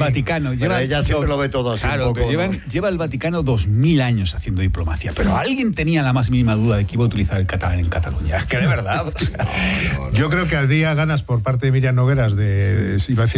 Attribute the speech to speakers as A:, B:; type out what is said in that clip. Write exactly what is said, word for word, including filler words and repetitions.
A: Vaticano.
B: Pero
A: lleva,
B: ella siempre
A: do,
B: lo ve todo así.
A: Claro,
B: un poco,
A: que llevan,
B: ¿no?
A: lleva el Vaticano dos mil años haciendo diplomacia, pero alguien tenía la más mínima duda de que iba a utilizar el catalán en Cataluña. Es que de verdad. O sea,
C: Yo creo que habría ganas por parte de Miriam Nogueras de, iba a decir